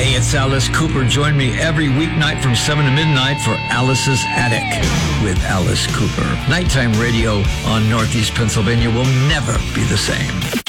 Hey, it's Alice Cooper. Join me every weeknight from 7 to midnight for Alice's Attic with Alice Cooper. Nighttime radio on Northeast Pennsylvania will never be the same.